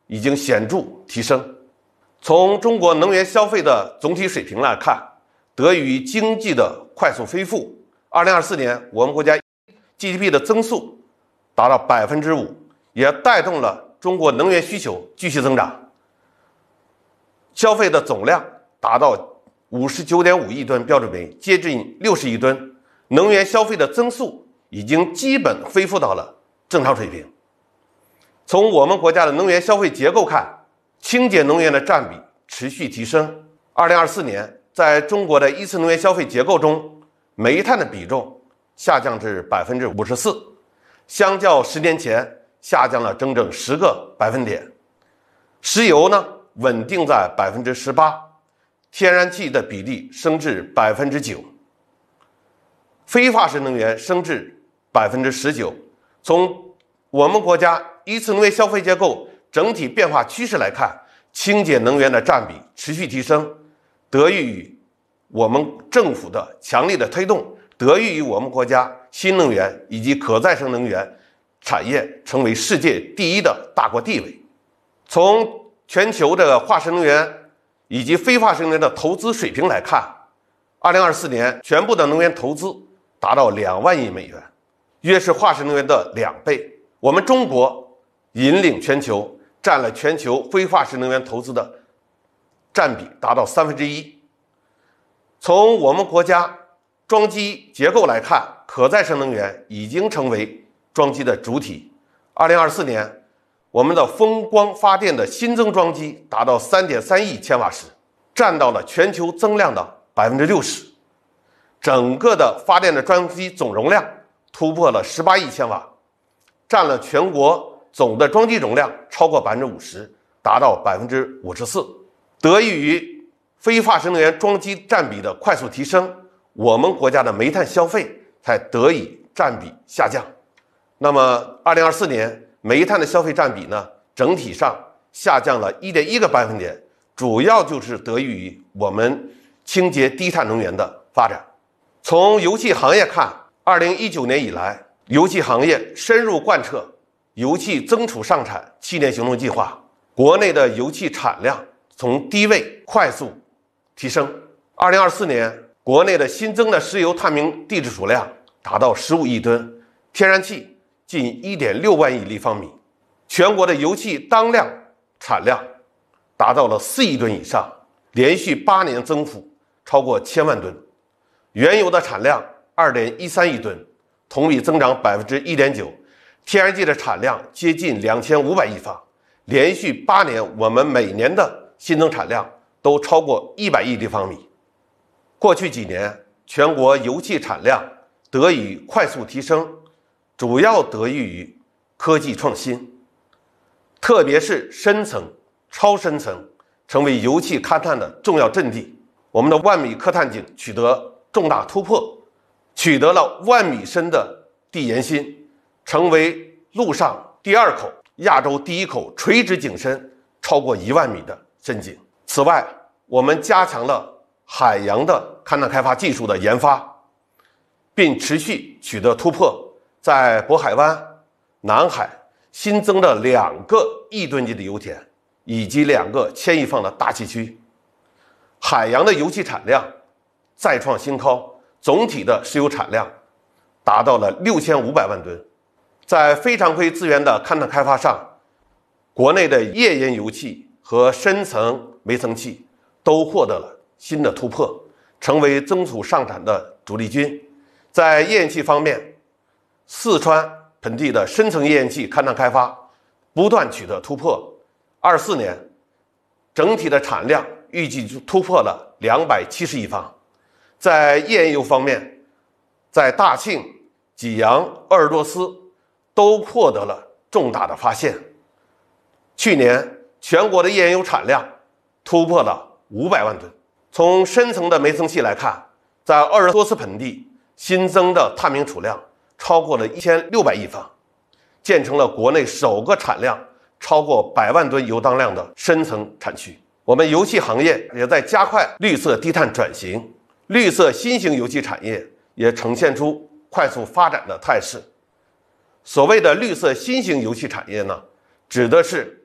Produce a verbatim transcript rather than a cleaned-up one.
已经显著提升。从中国能源消费的总体水平来看，得益于经济的快速恢复，二零二四年我们国家 G D P 的增速达到百分之五，也带动了中国能源需求继续增长，消费的总量达到五十九点五亿吨标准煤，接近六十亿吨，能源消费的增速已经基本恢复到了正常水平。从我们国家的能源消费结构看，清洁能源的占比持续提升。二零二四年，在中国的一次能源消费结构中，煤炭的比重下降至百分之五十四，相较十年前下降了整整十个百分点。石油呢，稳定在百分之十八，天然气的比例升至百分之九，非化石能源升至百分之十九。从我们国家一次能源消费结构整体变化趋势来看，清洁能源的占比持续提升，得益于我们政府的强力的推动，得益于我们国家新能源以及可再生能源产业成为世界第一的大国地位。从全球的化石能源以及非化石能源的投资水平来看，二零二四年全部的能源投资达到两万亿美元，约是化石能源的两倍。我们中国引领全球，占了全球非化石能源投资的占比达到三分之一。从我们国家装机结构来看，可再生能源已经成为装机的主体。二零二四年，我们的风光发电的新增装机达到 三点三亿千瓦时，占到了全球增量的 百分之六十。整个的发电的装机总容量突破了十八亿千瓦，占了全国总的装机容量超过 百分之五十， 达到 百分之五十四。 得益于非化石能源装机占比的快速提升，我们国家的煤炭消费才得以占比下降。那么二零二四年煤炭的消费占比呢，整体上下降了 一点一个百分点，主要就是得益于我们清洁低碳能源的发展。从油气行业看，二零一九年以来，油气行业深入贯彻油气增储上产七年行动计划，国内的油气产量从低位快速提升。二零二四年，国内的新增的石油探明地质储量达到十五亿吨，天然气近 一点六万亿立方米，全国的油气当量产量达到了四亿吨以上，连续八年增幅超过千万吨。原油的产量 二点一三亿吨，同比增长 百分之一点九， 天然气的产量接近两千五百亿方，连续八年我们每年的新增产量都超过一百亿立方米。过去几年，全国油气产量得以快速提升，主要得益于科技创新，特别是深层、超深层成为油气勘探的重要阵地。我们的万米勘探井取得重大突破，取得了万米深的地岩芯，成为陆上第二口、亚洲第一口垂直井深超过一万米的深井。此外，我们加强了海洋的勘探开发技术的研发，并持续取得突破，在渤海湾、南海新增了两个亿吨级的油田，以及两个千亿方的大气区。海洋的油气产量再创新高，总体的石油产量达到了六千五百万吨。在非常规资源的勘探开发上，国内的页岩油气和深层煤层气都获得了新的突破，成为增储上产的主力军。在页岩气方面，四川盆地的深层页岩气勘探开发不断取得突破，二四年整体的产量预计突破了两百七十亿方。在页岩油方面，在大庆、济阳、鄂尔多斯都获得了重大的发现。去年全国的页岩油产量突破了五百万吨。从深层的煤层气来看，在鄂尔多斯盆地新增的探明储量超过了一千六百亿方，建成了国内首个产量超过百万吨油当量的深层产区。我们油气行业也在加快绿色低碳转型，绿色新型油气产业也呈现出快速发展的态势。所谓的绿色新型油气产业呢，指的是